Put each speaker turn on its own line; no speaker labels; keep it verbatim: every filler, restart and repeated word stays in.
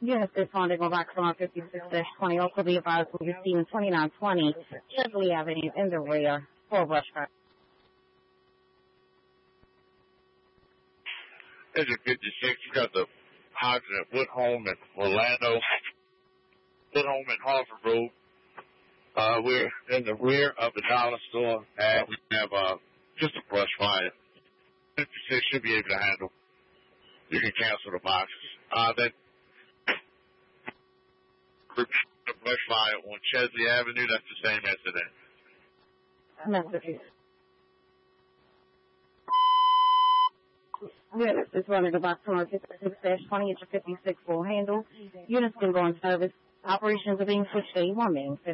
Units responding on box on fifty-six twenty. Also be advised we'll be receiving twenty-nine twenty Chesley Avenue in the rear for brush fire.
Engine fifty-six, you got the hydrant at Woodhome and Orlando, Woodhome and Harvard Road. Uh, we're in the rear of the dollar store, and we have uh, just a brush fire. fifty-six should be able to handle. You can cancel the boxes. Uh, then the brush fire on Chesley Avenue, that's the same incident.
Messages. Units is running the box on fifty-six twenty. It's your fifty-six will handle. Units can go on service. Operations are being switched to A one main.